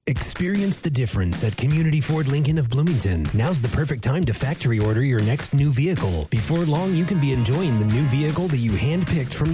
Experience the difference at Community Ford Lincoln of Bloomington. Now's the perfect time to factory order your next new vehicle. Before long, you can be enjoying the new vehicle that you handpicked from